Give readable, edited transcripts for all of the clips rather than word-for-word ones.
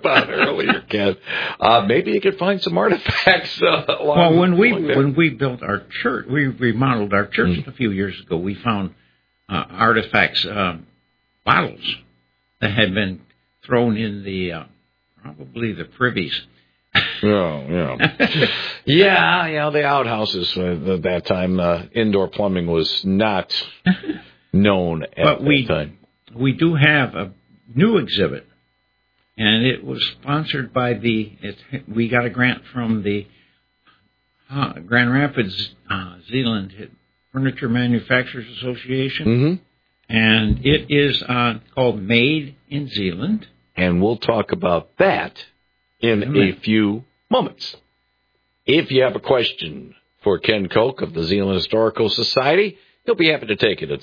about earlier, Ken. Maybe you could find some artifacts. When we built our church, we remodeled our church a few years ago. We found artifacts, bottles that had been thrown in the probably the privies. Yeah. Yeah, the outhouses at that time, indoor plumbing was not known at that time. We do have a new exhibit, and it was sponsored by we got a grant from the Grand Rapids, Zeeland Furniture Manufacturers Association, and it is called Made in Zeeland. And we'll talk about that in a few moments. If you have a question for Ken Koch of the Zeeland Historical Society, he'll be happy to take it at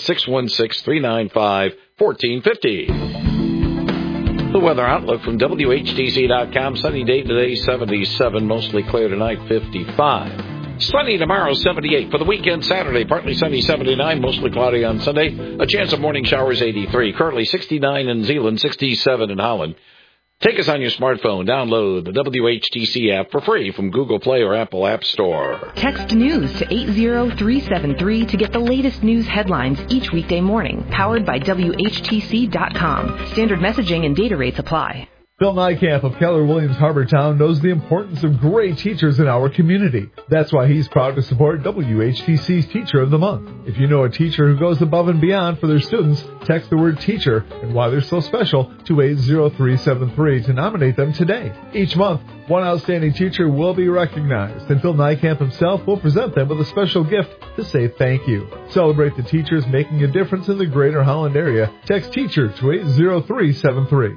616-395-1450. The weather outlook from WHTC.com. Sunny day today, 77. Mostly clear tonight, 55. Sunny tomorrow, 78. For the weekend, Saturday, partly sunny, 79. Mostly cloudy on Sunday. A chance of morning showers, 83. Currently 69 in Zeeland, 67 in Holland. Take us on your smartphone. Download the WHTC app for free from Google Play or Apple App Store. Text news to 80373 to get the latest news headlines each weekday morning. Powered by WHTC.com. Standard messaging and data rates apply. Phil Nijkamp of Keller Williams Harbortown knows the importance of great teachers in our community. That's why he's proud to support WHTC's Teacher of the Month. If you know a teacher who goes above and beyond for their students, text the word teacher and why they're so special to 80373 to nominate them today. Each month, one outstanding teacher will be recognized, and Phil Nijkamp himself will present them with a special gift to say thank you. Celebrate the teachers making a difference in the Greater Holland area. Text teacher to 80373.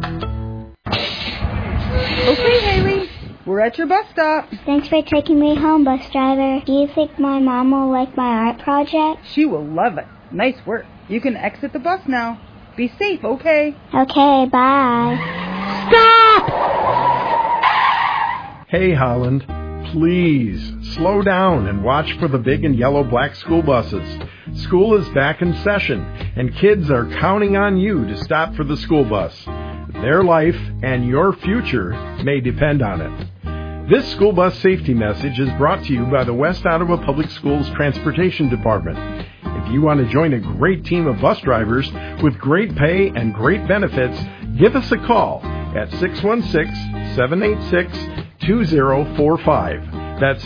Okay, Haley, we're at your bus stop. Thanks for taking me home, bus driver. Do you think my mom will like my art project? She will love it. Nice work. You can exit the bus now. Be safe, okay? Okay, bye. Stop! Hey, Holland, please slow down and watch for the big and yellow black school buses. School is back in session, and kids are counting on you to stop for the school bus. Their life and your future may depend on it. This school bus safety message is brought to you by the West Ottawa Public Schools Transportation Department. If you want to join a great team of bus drivers with great pay and great benefits, give us a call at 616-786-2045. That's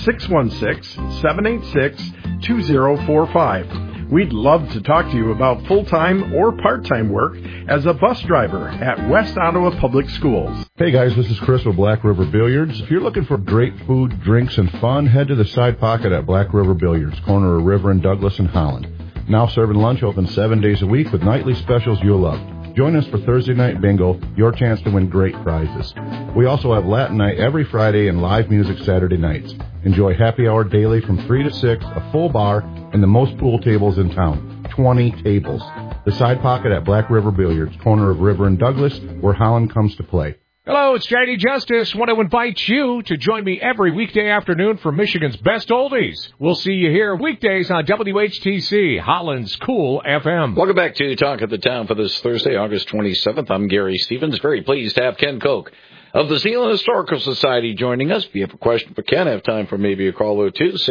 616-786-2045. We'd love to talk to you about full-time or part-time work as a bus driver at West Ottawa Public Schools. Hey guys, this is Chris with Black River Billiards. If you're looking for great food, drinks, and fun, head to the Side Pocket at Black River Billiards, corner of River and Douglas in Holland. Now serving lunch open 7 days a week with nightly specials you'll love. Join us for Thursday night bingo, your chance to win great prizes. We also have Latin night every Friday and live music Saturday nights. Enjoy happy hour daily from 3 to 6, a full bar, and the most pool tables in town, 20 tables. The Side Pocket at Black River Billiards, corner of River and Douglas, where Holland comes to play. Hello, it's JD Justice. Want to invite you to join me every weekday afternoon for Michigan's Best Oldies. We'll see you here weekdays on WHTC, Holland's Cool FM. Welcome back to Talk of the Town for this Thursday, August 27th. I'm Gary Stevens. Very pleased to have Ken Koch of the Zeeland Historical Society joining us. If you have a question for Ken, I have time for maybe a call or two,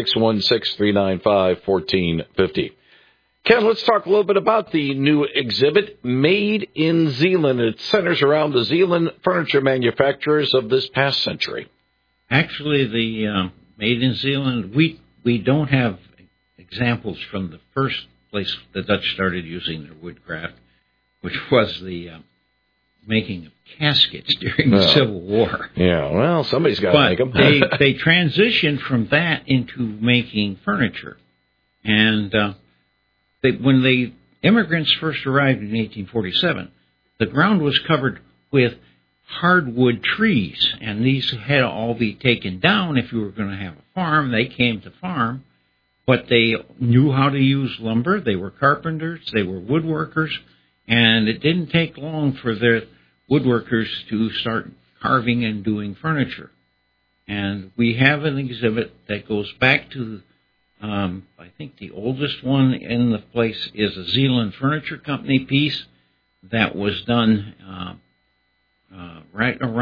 616-395-1450. Ken, let's talk a little bit about the new exhibit, Made in Zeeland. It centers around the Zeeland furniture manufacturers of this past century. Actually, the Made in Zeeland, we don't have examples from the first place the Dutch started using their woodcraft, which was the making of caskets during the Civil War. Yeah, well, somebody's got to make them. they transitioned from that into making furniture. And when the immigrants first arrived in 1847, the ground was covered with hardwood trees, and these had to all be taken down if you were going to have a farm. They came to farm, but they knew how to use lumber. They were carpenters. They were woodworkers, and it didn't take long for their woodworkers to start carving and doing furniture. And we have an exhibit that goes back to I think the oldest one in the place is a Zeeland Furniture Company piece that was done right around